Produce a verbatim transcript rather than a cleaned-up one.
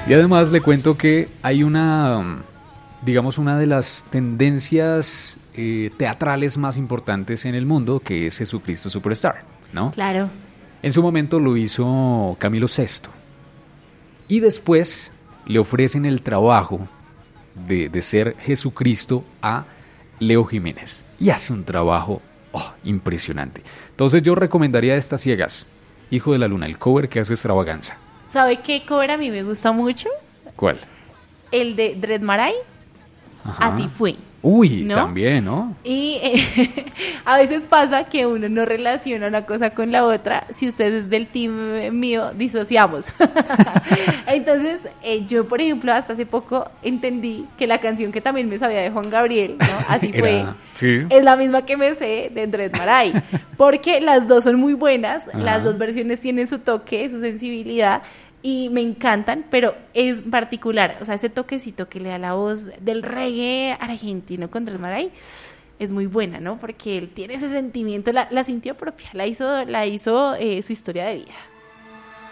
Y además le cuento que hay una, digamos, una de las tendencias eh, teatrales más importantes en el mundo, que es Jesucristo Superstar, ¿no? Claro. En su momento lo hizo Camilo Sesto. Y después le ofrecen el trabajo de, de ser Jesucristo a Leo Jiménez. Y hace un trabajo oh, impresionante. Entonces yo recomendaría a estas ciegas, Hijo de la Luna, el cover que hace Extravaganza. ¿Sabe qué cover a mí me gusta mucho? ¿Cuál? El de Dread Marai. Ajá. Así fue. Uy, ¿no? También, ¿no? Y eh, a veces pasa que uno no relaciona una cosa con la otra. Si usted es del team mío, disociamos. Entonces, eh, yo, por ejemplo, hasta hace poco entendí que la canción que también me sabía de Juan Gabriel, ¿no? Así fue. Era, sí. Es la misma que me sé de Dread Marai. Porque las dos son muy buenas. Ajá. Las dos versiones tienen su toque, su sensibilidad. Y me encantan, pero es particular, o sea, ese toquecito que le da la voz del reggae argentino con Dread Marai es muy buena, ¿no? Porque él tiene ese sentimiento, la, la sintió propia, la hizo, la hizo eh, su historia de vida.